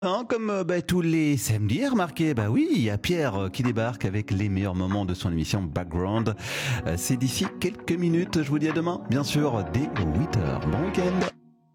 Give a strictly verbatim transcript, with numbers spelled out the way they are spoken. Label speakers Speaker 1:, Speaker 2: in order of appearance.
Speaker 1: Hein, comme euh, bah, tous les samedis, remarquez, bah oui, il y a Pierre euh, qui débarque avec les meilleurs moments de son émission Background. Euh, C'est d'ici quelques minutes, je vous dis à demain, bien sûr, dès huit heures. Bon week-end.